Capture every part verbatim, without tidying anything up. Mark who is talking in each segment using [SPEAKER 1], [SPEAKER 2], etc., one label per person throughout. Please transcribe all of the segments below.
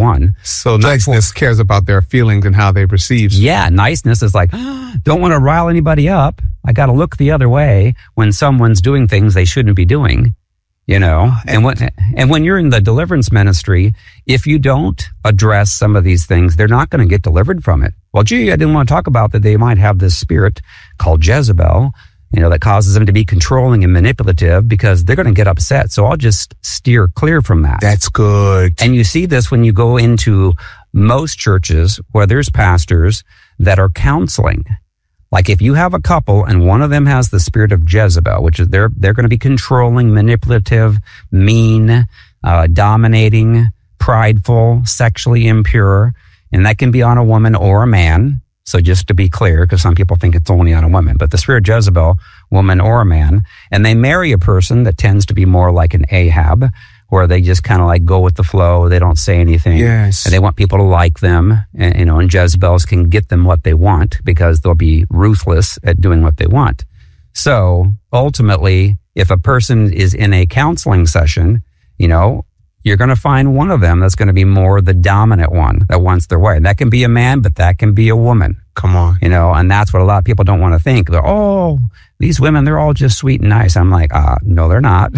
[SPEAKER 1] one.
[SPEAKER 2] So niceness cares about their feelings and how they perceive.
[SPEAKER 1] Yeah, niceness is like, oh, don't want to rile anybody up. I got to look the other way when someone's doing things they shouldn't be doing. You know, and when, and when you're in the deliverance ministry, if you don't address some of these things, they're not going to get delivered from it. Well, gee, I didn't want to talk about that they might have this spirit called Jezebel, you know, that causes them to be controlling and manipulative because they're going to get upset. So I'll just steer clear from that.
[SPEAKER 2] That's good.
[SPEAKER 1] And you see this when you go into most churches where there's pastors that are counseling. Like if you have a couple and one of them has the spirit of Jezebel, which is they're they're going to be controlling, manipulative, mean, uh, dominating, prideful, sexually impure, and that can be on a woman or a man. So just to be clear, because some people think it's only on a woman, but the spirit of Jezebel, woman or a man, and they marry a person that tends to be more like an Ahab, where they just kind of like go with the flow. They don't say anything.
[SPEAKER 2] Yes.
[SPEAKER 1] And they want people to like them. And, you know, and Jezebels can get them what they want because they'll be ruthless at doing what they want. So ultimately, if a person is in a counseling session, you know, you're going to find one of them that's going to be more the dominant one that wants their way. And that can be a man, but that can be a woman.
[SPEAKER 2] Come on.
[SPEAKER 1] You know, and that's what a lot of people don't want to think. They're, oh, these women, they're all just sweet and nice. I'm like, ah, no, they're not.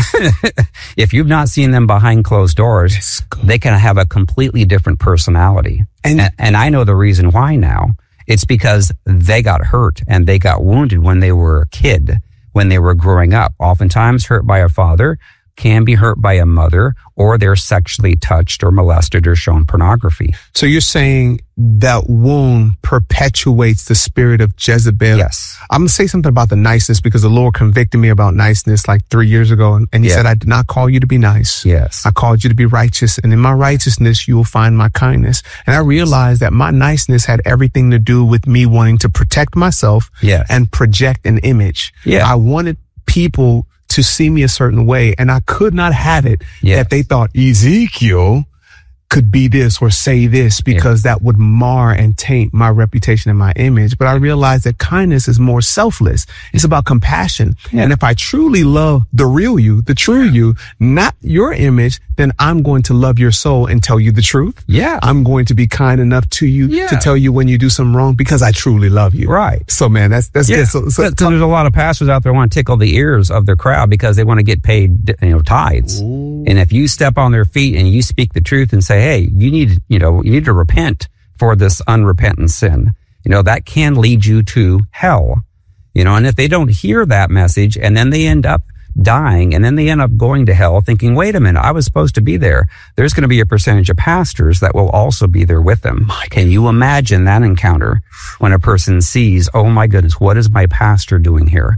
[SPEAKER 1] If you've not seen them behind closed doors, they can have a completely different personality. And, and, and I know the reason why now. It's because they got hurt and they got wounded when they were a kid, when they were growing up. Oftentimes hurt by a father, can be hurt by a mother, or they're sexually touched or molested or shown pornography.
[SPEAKER 2] So you're saying that wound perpetuates the spirit of Jezebel?
[SPEAKER 1] Yes.
[SPEAKER 2] I'm going to say something about the niceness because the Lord convicted me about niceness like three years ago. And, and he yeah. said, I did not call you to be nice.
[SPEAKER 1] Yes.
[SPEAKER 2] I called you to be righteous. And in my righteousness, you will find my kindness. And I realized that my niceness had everything to do with me wanting to protect myself
[SPEAKER 1] yes.
[SPEAKER 2] and project an image.
[SPEAKER 1] Yeah.
[SPEAKER 2] I wanted people to see me a certain way, and I could not have it yes. that they thought Ezekiel could be this or say this because yeah. that would mar and taint my reputation and my image. But I realized that kindness is more selfless. It's about compassion. Yeah. And if I truly love the real you, the true you, not your image, then I'm going to love your soul and tell you the truth.
[SPEAKER 1] Yeah.
[SPEAKER 2] I'm going to be kind enough to you yeah. to tell you when you do something wrong because I truly love you.
[SPEAKER 1] Right.
[SPEAKER 2] So man, that's, that's
[SPEAKER 1] yeah.
[SPEAKER 2] good. So, so,
[SPEAKER 1] so there's a lot of pastors out there who want to tickle the ears of their crowd because they want to get paid, you know, tithes. Ooh. And if you step on their feet and you speak the truth and say, hey, you need, you know, you need to repent for this unrepentant sin, you know, that can lead you to hell, you know, and if they don't hear that message and then they end up dying and then they end up going to hell thinking, wait a minute, I was supposed to be there. There's going to be a percentage of pastors that will also be there with them. Can you imagine that encounter when a person sees, oh my goodness, what is my pastor doing here?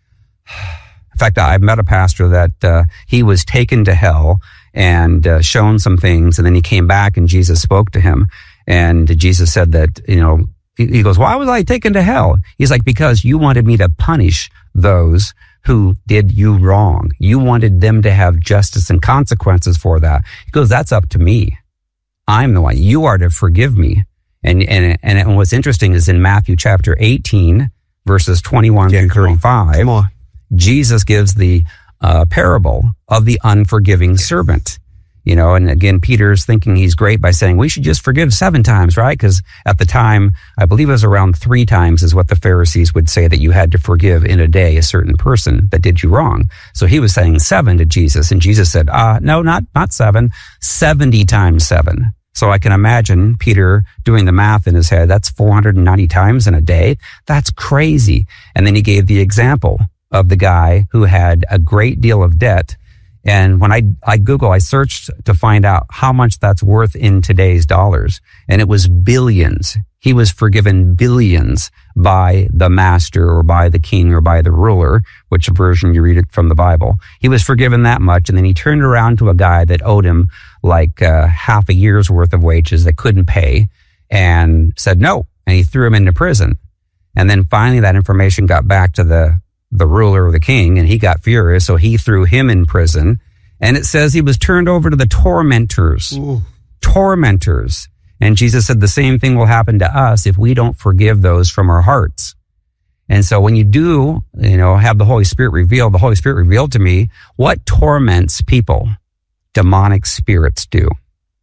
[SPEAKER 1] In fact, I've met a pastor that uh, he was taken to hell and uh, shown some things, and then he came back and Jesus spoke to him. And Jesus said that, you know, he, he goes, why was I taken to hell? He's like, because you wanted me to punish those who did you wrong. You wanted them to have justice and consequences for that. He goes, that's up to me. I'm the one. You are to forgive me. And and and what's interesting is in Matthew chapter eighteen, verses twenty-one yeah, through thirty-five,
[SPEAKER 2] come on.
[SPEAKER 1] Jesus gives the uh, parable of the unforgiving yes. servant. You know, and again, Peter's thinking he's great by saying we should just forgive seven times, right? Because at the time, I believe it was around three times is what the Pharisees would say that you had to forgive in a day a certain person that did you wrong. So he was saying seven to Jesus, and Jesus said, uh, no, not, not seven, seventy times seven. So I can imagine Peter doing the math in his head. That's four hundred ninety times in a day. That's crazy. And then he gave the example of the guy who had a great deal of debt. And when I, I Google, I searched to find out how much that's worth in today's dollars. And it was billions. He was forgiven billions by the master or by the king or by the ruler, which version you read it from the Bible. He was forgiven that much. And then he turned around to a guy that owed him like uh, half a year's worth of wages that couldn't pay and said no. And he threw him into prison. And then finally that information got back to the the ruler or the king, and he got furious, so he threw him in prison. And it says he was turned over to the tormentors. Ooh. Tormentors. And Jesus said the same thing will happen to us if we don't forgive those from our hearts. And so when you do, you know, have the Holy Spirit revealed, the Holy Spirit revealed to me what torments people, demonic spirits do.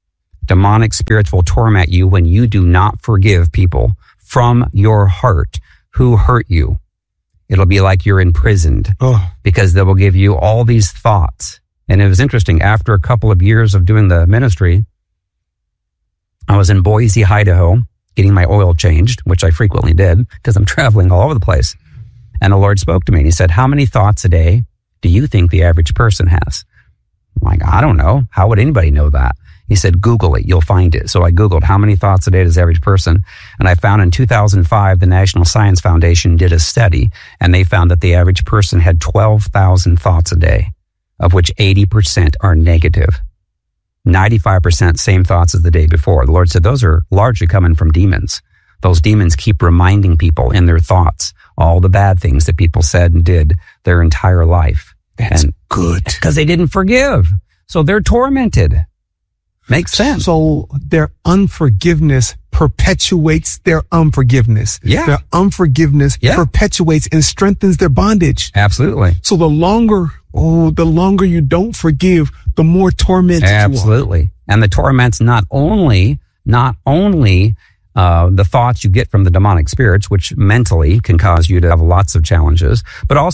[SPEAKER 1] Demonic spirits will torment you when you do not forgive people from your heart who hurt you. It'll be like you're imprisoned oh. because they will give you all these thoughts. And it was interesting. After a couple of years of doing the ministry, I was in Boise, Idaho, getting my oil changed, which I frequently did because I'm traveling all over the place. And the Lord spoke to me and he said, how many thoughts a day do you think the average person has? I'm like, I don't know. How would anybody know that? He said, Google it. You'll find it. So I Googled how many thoughts a day does the average person. And I found in two thousand five, the National Science Foundation did a study and they found that the average person had twelve thousand thoughts a day, of which eighty percent are negative. ninety-five percent same thoughts as the day before. The Lord said those are largely coming from demons. Those demons keep reminding people in their thoughts all the bad things that people said and did their entire life.
[SPEAKER 2] That's
[SPEAKER 1] and
[SPEAKER 2] good.
[SPEAKER 1] Because they didn't forgive. So they're tormented. Makes sense.
[SPEAKER 2] So their unforgiveness perpetuates their unforgiveness.
[SPEAKER 1] Yeah.
[SPEAKER 2] Their unforgiveness
[SPEAKER 1] yeah.
[SPEAKER 2] perpetuates and strengthens their bondage.
[SPEAKER 1] Absolutely.
[SPEAKER 2] So the longer, oh, the longer you don't forgive, the more tormented
[SPEAKER 1] Absolutely.
[SPEAKER 2] you are.
[SPEAKER 1] And the torment's not only, not only uh, the thoughts you get from the demonic spirits, which mentally can cause you to have lots of challenges, but also